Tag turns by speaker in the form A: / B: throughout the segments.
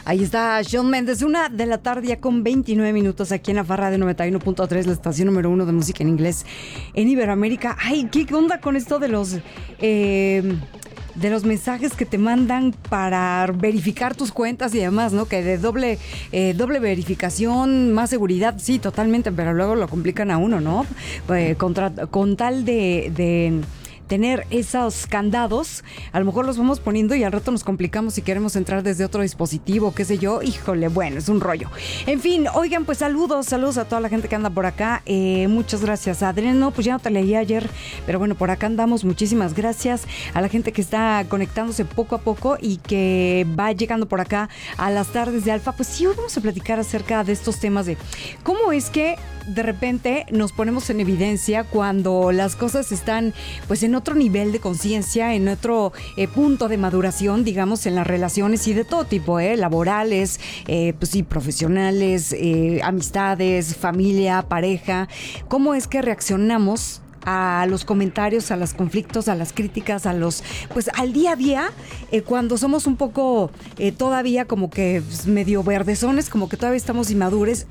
A: Ahí está Shawn Mendes, 1:00 ya con 29 minutos aquí en la Farra de 91.3, la estación número 1 de música en inglés en Iberoamérica. Ay, ¿qué onda con esto de los mensajes que te mandan para verificar tus cuentas y demás, ¿no? Que de doble verificación, más seguridad, sí, totalmente, pero luego lo complican a uno, ¿no? Con tal de tener esos candados, a lo mejor los vamos poniendo y al rato nos complicamos si queremos entrar desde otro dispositivo, qué sé yo. Híjole, bueno, es un rollo. En fin, oigan, pues saludos a toda la gente que anda por acá. Muchas gracias, Adrián. No, pues ya no te leí ayer, pero bueno, por acá andamos. Muchísimas gracias a la gente que está conectándose poco a poco y que va llegando por acá a las tardes de Alfa. Pues sí, hoy vamos a platicar acerca de estos temas de cómo es que de repente nos ponemos en evidencia cuando las cosas están pues en otro nivel de conciencia, en otro punto de maduración, digamos, en las relaciones y de todo tipo, laborales, pues sí, profesionales, amistades, familia, pareja. ¿Cómo es que reaccionamos a los comentarios, a los conflictos, a las críticas, pues al día a día, cuando somos un poco todavía como que medio verdezones, como que todavía estamos inmaduros,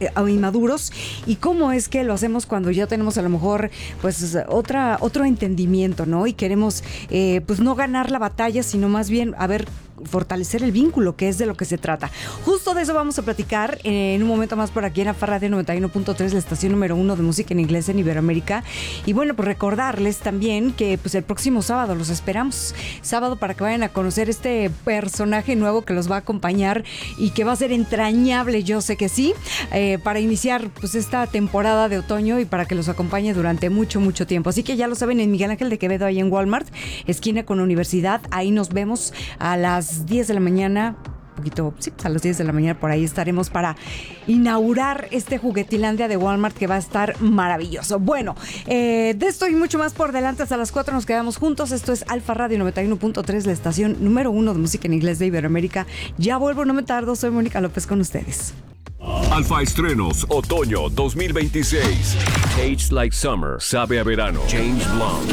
A: y cómo es que lo hacemos cuando ya tenemos a lo mejor pues otro entendimiento, ¿no? Y queremos pues no ganar la batalla, sino más bien, fortalecer el vínculo, que es de lo que se trata. Justo de eso vamos a platicar en un momento más por aquí en la Farra de 91.3, la estación número 1 de música en inglés en Iberoamérica. Y bueno, pues recordarles también que pues el próximo sábado los esperamos. Sábado para que vayan a conocer este personaje nuevo que los va a acompañar y que va a ser entrañable, yo sé que sí, para iniciar pues esta temporada de otoño y para que los acompañe durante mucho, mucho tiempo. Así que ya lo saben, en Miguel Ángel de Quevedo, ahí en Walmart, esquina con la Universidad. Ahí nos vemos a las 10 de la mañana, a las 10 de la mañana por ahí estaremos para inaugurar este Juguetilandia de Walmart que va a estar maravilloso. Bueno, de esto y mucho más por delante, hasta las 4 nos quedamos juntos. Esto es Alfa Radio 91.3, la estación número 1 de música en inglés de Iberoamérica. Ya vuelvo, no me tardo, soy Mónica López con ustedes.
B: Alfa Estrenos, otoño 2026.
C: Tastes like summer, sabe a verano. James Blunt.